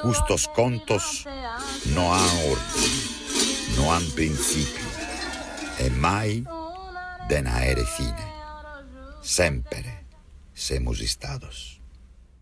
Custos contos no han orden, no han principio, e mai den aere fine. Sempre semus istados.